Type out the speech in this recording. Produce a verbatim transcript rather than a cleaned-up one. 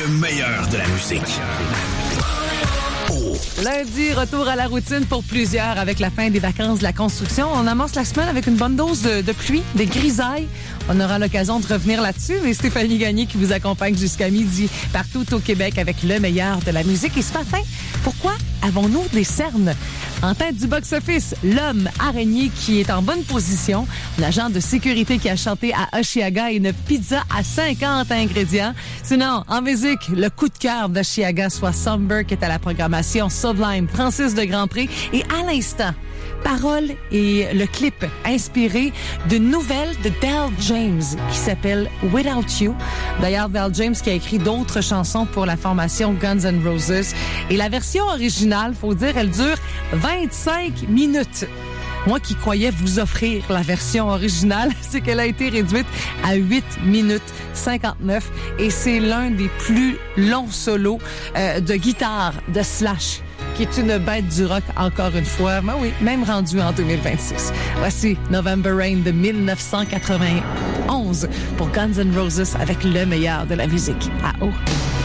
meilleur de la musique. Oh. Lundi, retour à la routine pour plusieurs avec la fin des vacances de la construction. On amorce la semaine avec une bonne dose de, de pluie, des grisailles. On aura l'occasion de revenir là-dessus, mais Stéphanie Gagné qui vous accompagne jusqu'à midi partout au Québec avec le meilleur de la musique. Et ce matin, pourquoi avons-nous des cernes? En tête du box-office, l'homme araignée qui est en bonne position, l'agent de sécurité qui a chanté à Osheaga et une pizza à cinquante ingrédients. Sinon, en musique, le coup de cœur d'Osheaga, soit Somber qui est à la programmation, Sublime, Francis de Grandpré et à l'instant, paroles et le clip inspiré d'une nouvelle de Del James qui s'appelle Without You. D'ailleurs, Del James qui a écrit d'autres chansons pour la formation Guns N' Roses. Et la version originale, faut dire, elle dure vingt-cinq minutes. Moi qui croyais vous offrir la version originale, c'est qu'elle a été réduite à huit minutes cinquante-neuf et c'est l'un des plus longs solos euh, de guitare de Slash, qui est une bête du rock encore une fois. Ben oui, même rendu en deux mille vingt-six. Voici November Rain de dix-neuf cent quatre-vingt-onze pour Guns N' Roses avec le meilleur de la musique à eau.